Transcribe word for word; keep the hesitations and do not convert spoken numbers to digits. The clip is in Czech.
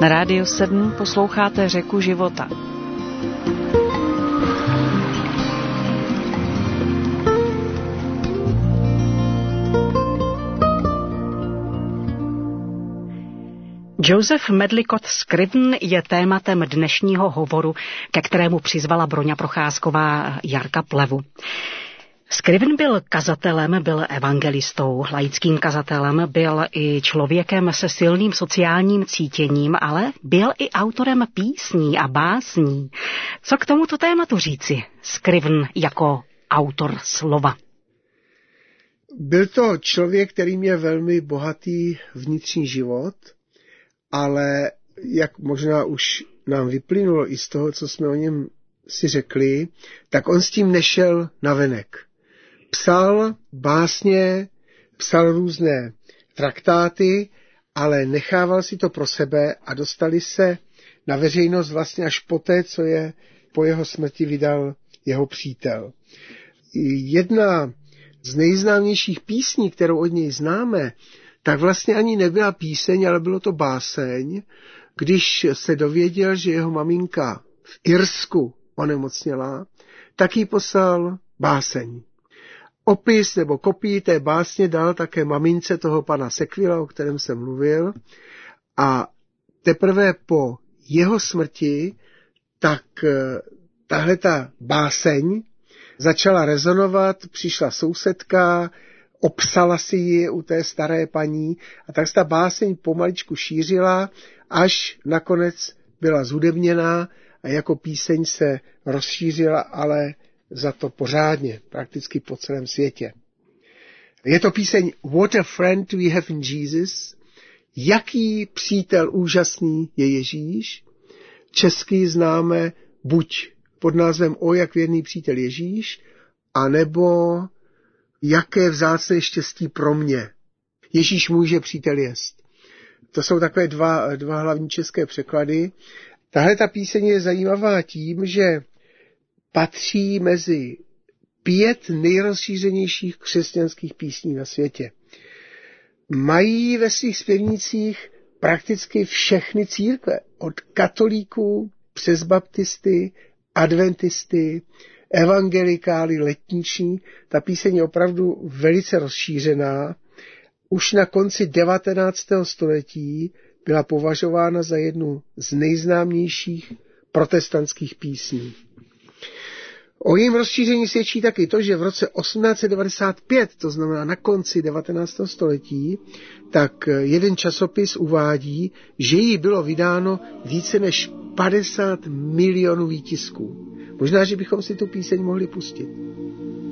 Na Rádiu sedm posloucháte Řeku života. Joseph Medlicott Scriven je tématem dnešního hovoru, ke kterému přizvala Broňa Procházková Jarka Plevu. Scriven byl kazatelem, byl evangelistou, laickým kazatelem, byl i člověkem se silným sociálním cítěním, ale byl i autorem písní a básní. Co k tomuto tématu říci? Scriven jako autor slova. Byl to člověk, který měl velmi bohatý vnitřní život, ale jak možná už nám vyplynulo i z toho, co jsme o něm si řekli, tak on s tím nešel navenek. Psal básně, psal různé traktáty, ale nechával si to pro sebe a dostali se na veřejnost vlastně až poté, co je po jeho smrti vydal jeho přítel. Jedna z nejznámějších písní, kterou od něj známe, tak vlastně ani nebyla píseň, ale bylo to báseň, když se dověděl, že jeho maminka v Irsku onemocněla, tak jí poslal báseň. Opis nebo kopii té básně dal také mamince toho pana Sequila, o kterém jsem mluvil, a teprve po jeho smrti tak tahle ta báseň začala rezonovat, přišla sousedka, opsala si ji u té staré paní a tak se ta báseň pomaličku šířila, až nakonec byla zhudebněná a jako píseň se rozšířila, ale za to pořádně, prakticky po celém světě. Je to píseň What a friend we have in Jesus. Jaký přítel úžasný je Ježíš. Česky známe buď pod názvem O jak věrný přítel Ježíš, anebo Jaké vzácné štěstí pro mě. Ježíš může přítel jest. To jsou takové dva, dva hlavní české překlady. Tahle ta píseň je zajímavá tím, že patří mezi pět nejrozšířenějších křesťanských písní na světě. Mají ve svých zpěvnících prakticky všechny církve, od katolíků přes baptisty, adventisty, evangelikály, letniční. Ta píseň je opravdu velice rozšířená. Už na konci devatenáctého století byla považována za jednu z nejznámějších protestantských písní. O jejím rozšíření svědčí taky to, že v roce osmnáct set devadesát pět, to znamená na konci devatenáctého století, tak jeden časopis uvádí, že jí bylo vydáno více než padesát milionů výtisků. Možná, že bychom si tu píseň mohli pustit.